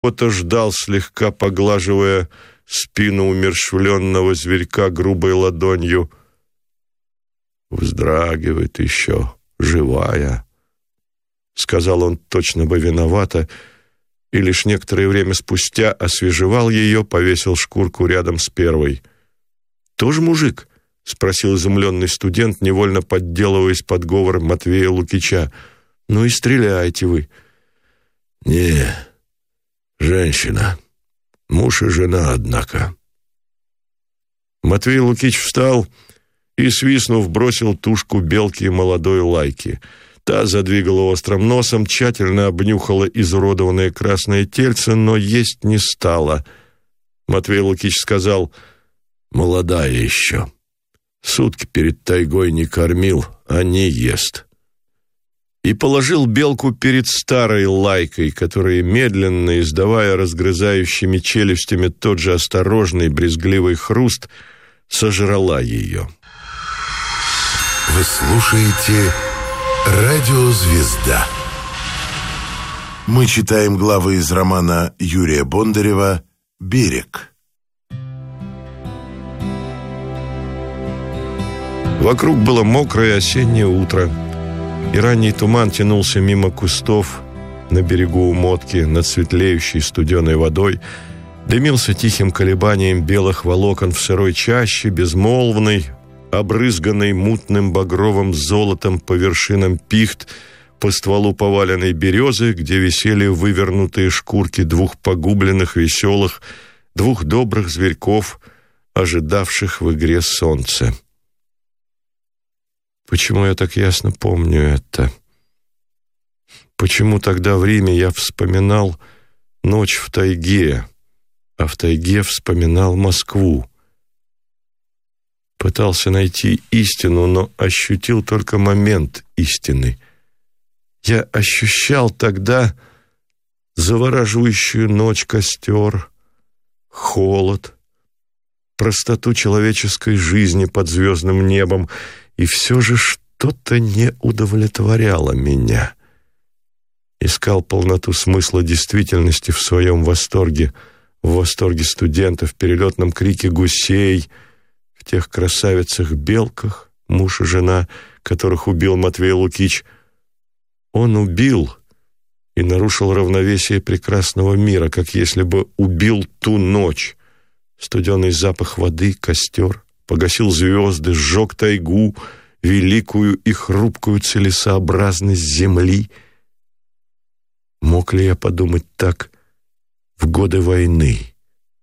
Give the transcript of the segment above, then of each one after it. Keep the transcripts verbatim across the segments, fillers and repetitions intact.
кто-то ждал, слегка поглаживая спину умерщвленного зверька грубой ладонью. «Вздрагивает еще, живая», — сказал он точно бы виновато, и лишь некоторое время спустя освежевал ее, повесил шкурку рядом с первой. «Тоже мужик?» — спросил изумленный студент, невольно подделываясь под говор Матвея Лукича. «Ну и стреляете вы». «Не, женщина. Муж и жена, однако». Матвей Лукич встал и, свистнув, бросил тушку белки молодой лайки. Та задвигала острым носом, тщательно обнюхала изуродованное красное тельце, но есть не стала. Матвей Лукич сказал: «Молодая еще. Сутки перед тайгой не кормил, а не ест». И положил белку перед старой лайкой, которая, медленно издавая разгрызающими челюстями тот же осторожный брезгливый хруст, сожрала ее. Вы слушаете «Радио Звезда». Мы читаем главы из романа Юрия Бондарева «Берег». Вокруг было мокрое осеннее утро, и ранний туман тянулся мимо кустов на берегу Умотки над светлеющей студеной водой, дымился тихим колебанием белых волокон в сырой чаще, безмолвной, обрызганной мутным багровым золотом по вершинам пихт, по стволу поваленной березы, где висели вывернутые шкурки двух погубленных веселых, двух добрых зверьков, ожидавших в игре солнца. Почему я так ясно помню это? Почему тогда в Риме я вспоминал ночь в тайге, а в тайге вспоминал Москву? Пытался найти истину, но ощутил только момент истины. Я ощущал тогда завораживающую ночь, костер, холод, простоту человеческой жизни под звездным небом, и все же что-то не удовлетворяло меня. Искал полноту смысла действительности в своем восторге, в восторге студента, в перелетном крике гусей, в тех красавицах-белках, муж и жена, которых убил Матвей Лукич. Он убил и нарушил равновесие прекрасного мира, как если бы убил ту ночь. Студеный запах воды, костер, погасил звезды, сжег тайгу, великую и хрупкую целесообразность земли. Мог ли я подумать так в годы войны?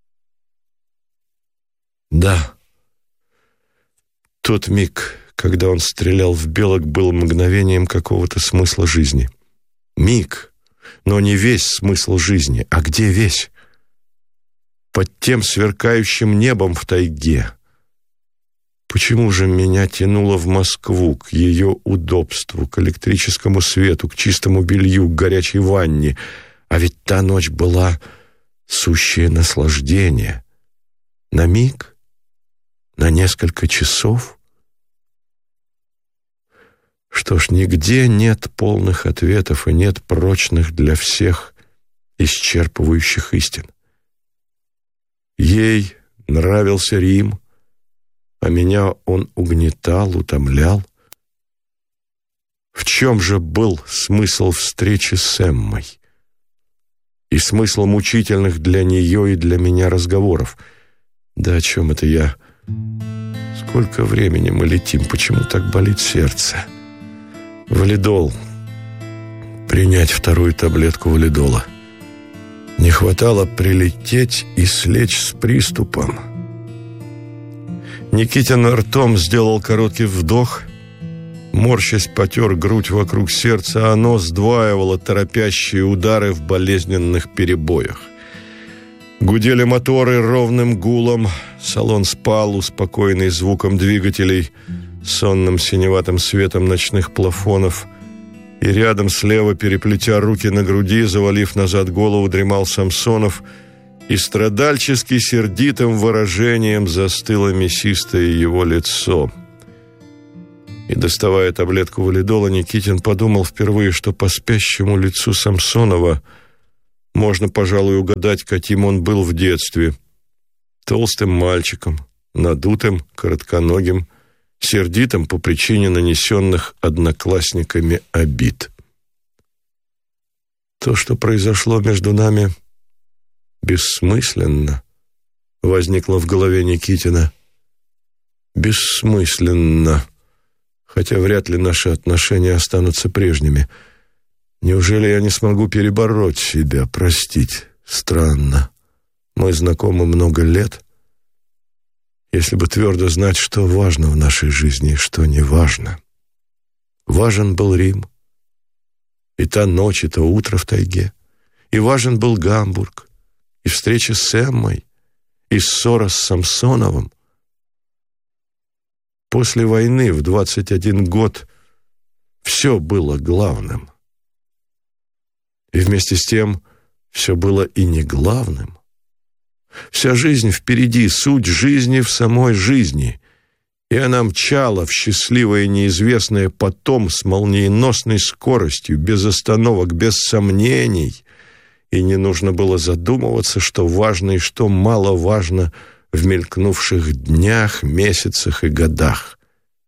Да. Тот миг, когда он стрелял в белок, был мгновением какого-то смысла жизни. Миг, но не весь смысл жизни. А где весь? Под тем сверкающим небом в тайге. Почему же меня тянуло в Москву, к ее удобству, к электрическому свету, к чистому белью, к горячей ванне? А ведь та ночь была сущее наслаждение. На миг? На несколько часов? Что ж, нигде нет полных ответов и нет прочных для всех исчерпывающих истин. Ей нравился Рим, а меня он угнетал, утомлял. В чем же был смысл встречи с Эммой? И смысл мучительных для нее и для меня разговоров? Да о чем это я? Сколько времени мы летим, почему так болит сердце? Валидол. Принять вторую таблетку валидола. Не хватало прилететь и слечь с приступом. Никитин ртом сделал короткий вдох, морщась потер грудь вокруг сердца, а оно сдваивало торопящие удары в болезненных перебоях. Гудели моторы ровным гулом, салон спал, успокоенный звуком двигателей, сонным синеватым светом ночных плафонов, и рядом слева, переплетя руки на груди, завалив назад голову, дремал Самсонов, и страдальчески сердитым выражением застыло мясистое его лицо. И, доставая таблетку валидола, Никитин подумал впервые, что по спящему лицу Самсонова Можно, пожалуй, угадать, каким он был в детстве. Толстым мальчиком, надутым, коротконогим, сердитым по причине нанесенных одноклассниками обид. То, что произошло между нами, бессмысленно, возникло в голове Никитина. Бессмысленно, хотя вряд ли наши отношения останутся прежними. Неужели я не смогу перебороть себя, простить? Странно. Мы знакомы много лет. Если бы твердо знать, что важно в нашей жизни и что не важно. Важен был Рим, и та ночь, и то утро в тайге, и важен был Гамбург, и встреча с Эммой, и ссора с Самсоновым. После войны в двадцать один год все было главным. И вместе с тем все было и не главным. Вся жизнь впереди, суть жизни в самой жизни. И она мчала в счастливое неизвестное потом с молниеносной скоростью, без остановок, без сомнений. И не нужно было задумываться, что важно и что маловажно в мелькнувших днях, месяцах и годах.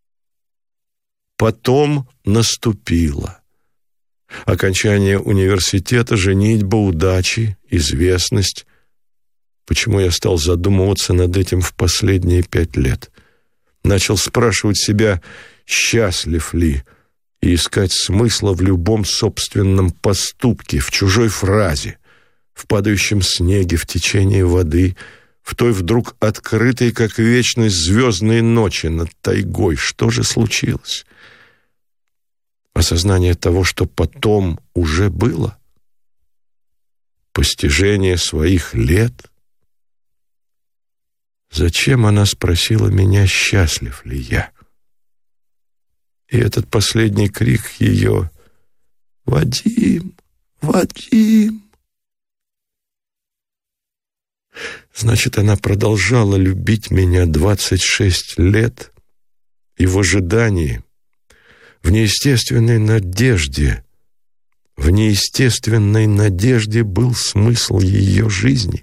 Потом наступило. Окончание университета, женитьба, удачи, известность. Почему я стал задумываться над этим в последние пять лет? Начал спрашивать себя, счастлив ли, и искать смысла в любом собственном поступке, в чужой фразе, в падающем снеге, в течении воды, в той вдруг открытой, как вечность, звездной ночи над тайгой. Что же случилось? Осознание того, что потом уже было? Постижение своих лет? Зачем она спросила меня, счастлив ли я? И этот последний крик ее: «Вадим, Вадим!» Значит, она продолжала любить меня двадцать шесть лет, и в ожидании, в неестественной надежде, в неестественной надежде был смысл ее жизни.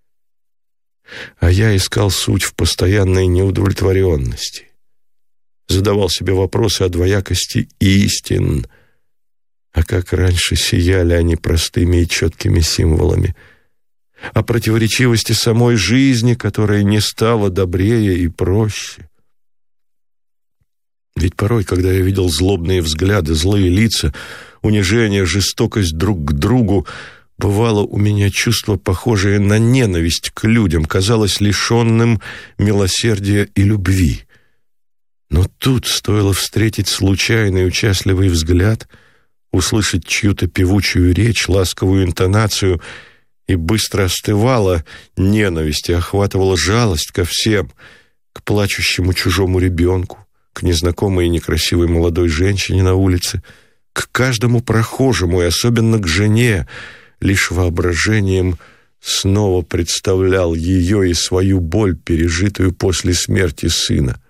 А я искал суть в постоянной неудовлетворенности. Задавал себе вопросы о двоякости истин. А как раньше сияли они простыми и четкими символами. О противоречивости самой жизни, которая не стала добрее и проще. Ведь порой, когда я видел злобные взгляды, злые лица, унижение, жестокость друг к другу, бывало у меня чувство, похожее на ненависть к людям, казалось лишенным милосердия и любви. Но тут стоило встретить случайный участливый взгляд, услышать чью-то певучую речь, ласковую интонацию, и быстро остывала ненависть и охватывала жалость ко всем, к плачущему чужому ребенку, к незнакомой и некрасивой молодой женщине на улице, к каждому прохожему и особенно к жене. Лишь воображением снова представлял ее и свою боль, пережитую после смерти сына.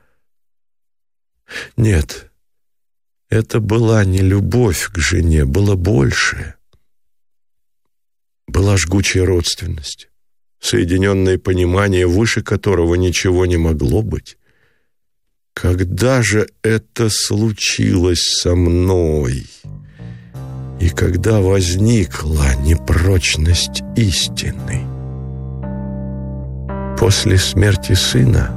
Нет, это была не любовь к жене, было большее. Была жгучая родственность, соединенное понимание, выше которого ничего не могло быть. Когда же это случилось со мной? И когда возникла непрочность истины? После смерти сына?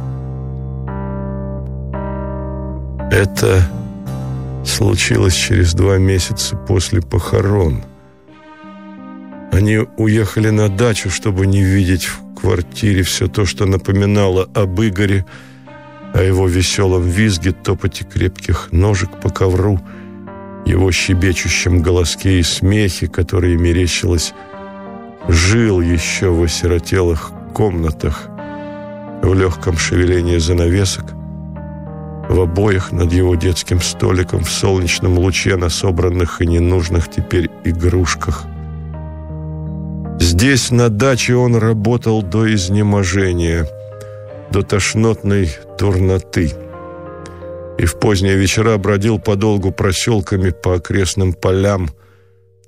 Это случилось через два месяца после похорон. Они уехали на дачу, чтобы не видеть в квартире все то, что напоминало об Игоре, о его веселом визге, топоте крепких ножек по ковру, его щебечущем голоске и смехе, который, мерещилось, жил еще в осиротелых комнатах, в легком шевелении занавесок, в обоях над его детским столиком, в солнечном луче на собранных и ненужных теперь игрушках. Здесь, на даче, он работал до изнеможения, до тошнотной дурноты, и в поздние вечера бродил подолгу проселками по окрестным полям,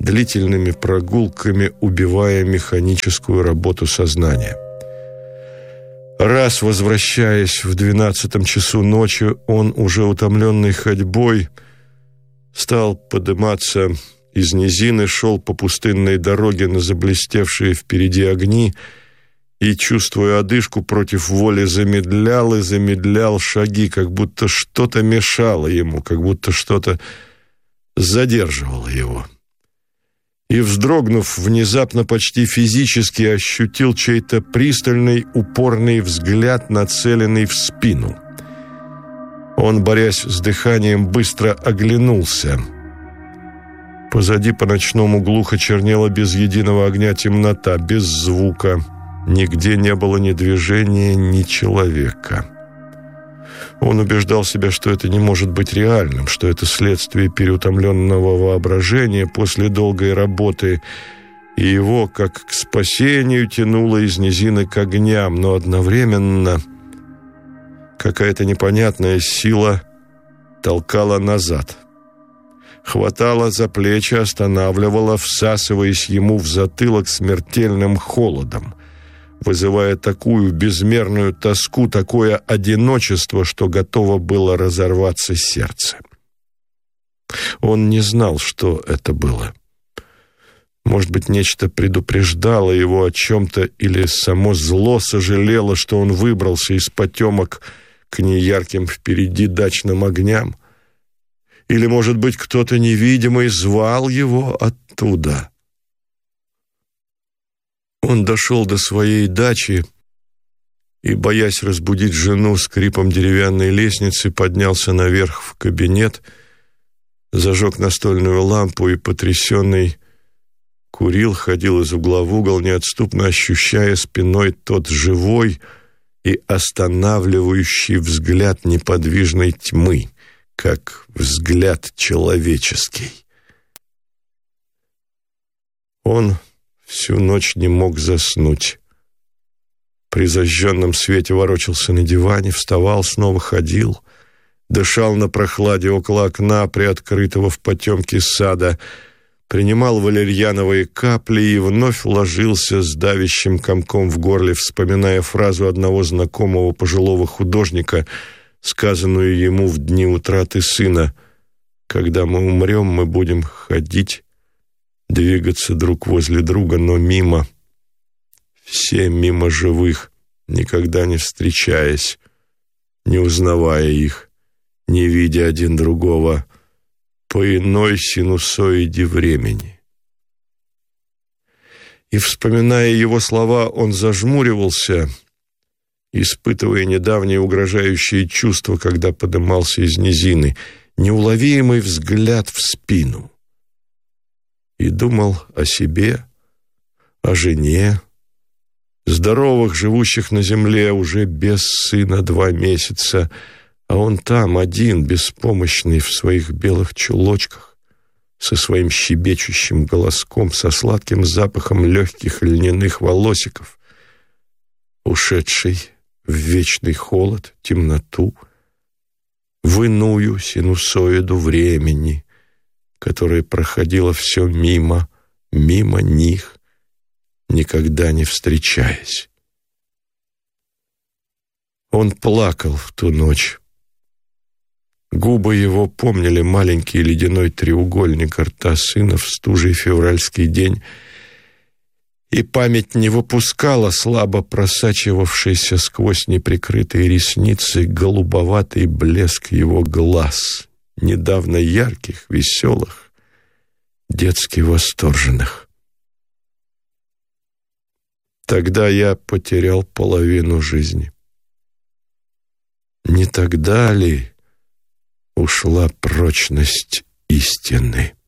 длительными прогулками убивая механическую работу сознания. Раз, возвращаясь в двенадцатом часу ночи, он, уже утомленный ходьбой, стал подниматься из низины, шел по пустынной дороге на заблестевшие впереди огни и, чувствуя одышку, против воли замедлял и замедлял шаги, как будто что-то мешало ему, как будто что-то задерживало его. И, вздрогнув, внезапно почти физически ощутил чей-то пристальный, упорный взгляд, нацеленный в спину. Он, борясь с дыханием, быстро оглянулся. Позади по ночному глухо чернела без единого огня темнота, без звука. Нигде не было ни движения, ни человека. Он убеждал себя, что это не может быть реальным, что это следствие переутомленного воображения после долгой работы, и его, как к спасению, тянуло из низины к огням, но одновременно какая-то непонятная сила толкала назад. Хватала за плечи, останавливала, всасываясь ему в затылок смертельным холодом, вызывая такую безмерную тоску, такое одиночество, что готово было разорваться сердце. Он не знал, что это было. Может быть, нечто предупреждало его о чем-то, или само зло сожалело, что он выбрался из потемок к неярким впереди дачным огням. Или, может быть, кто-то невидимый звал его оттуда. Он дошел до своей дачи и, боясь разбудить жену, скрипом деревянной лестницы поднялся наверх в кабинет, зажег настольную лампу и, потрясенный, курил, ходил из угла в угол, неотступно ощущая спиной тот живой и останавливающий взгляд неподвижной тьмы, как взгляд человеческий. Он всю ночь не мог заснуть. При зажженном свете ворочался на диване, вставал, снова ходил, дышал на прохладе около окна, приоткрытого в потемке сада, принимал валерьяновые капли и вновь ложился с давящим комком в горле, вспоминая фразу одного знакомого пожилого художника, сказанную ему в дни утраты сына: «Когда мы умрем, мы будем ходить, двигаться друг возле друга, но мимо, все мимо живых, никогда не встречаясь, не узнавая их, не видя один другого, по иной синусоиде времени». И, вспоминая его слова, он зажмуривался, испытывая недавнее угрожающее чувство, когда подымался из низины, неуловимый взгляд в спину. И думал о себе, о жене, здоровых, живущих на земле уже без сына два месяца, а он там один, беспомощный в своих белых чулочках, со своим щебечущим голоском, со сладким запахом легких льняных волосиков, ушедший в вечный холод, темноту, в иную синусоиду времени, которая проходила все мимо, мимо них, никогда не встречаясь. Он плакал в ту ночь. Губы его помнили маленький ледяной треугольник рта сына в стужий февральский день, и память не выпускала слабо просачивавшийся сквозь неприкрытые ресницы голубоватый блеск его глаз, недавно ярких, веселых, детски восторженных. Тогда я потерял половину жизни. Не тогда ли ушла прочность истины?